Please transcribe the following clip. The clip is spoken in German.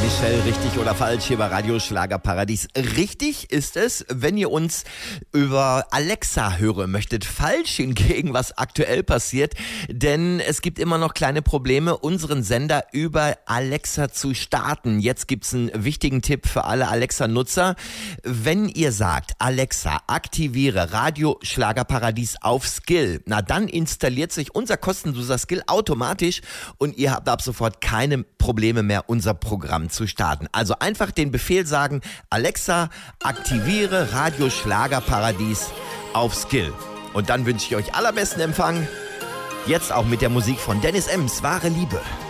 Michelle, richtig oder falsch hier bei Radio Schlagerparadies. Richtig ist es, wenn ihr uns über Alexa hören möchtet. Falsch hingegen, was aktuell passiert, denn es gibt immer noch kleine Probleme, unseren Sender über Alexa zu starten. Jetzt gibt's einen wichtigen Tipp für alle Alexa-Nutzer. Wenn ihr sagt, Alexa, aktiviere Radio Schlagerparadies auf Skill, na dann installiert sich unser kostenloser Skill automatisch und ihr habt ab sofort keine Probleme mehr, unser Programm zu starten. Also einfach den Befehl sagen, Alexa, aktiviere Radio Schlagerparadies auf Skill. Und dann wünsche ich euch allerbesten Empfang. Jetzt auch mit der Musik von Dennis Ems, Wahre Liebe.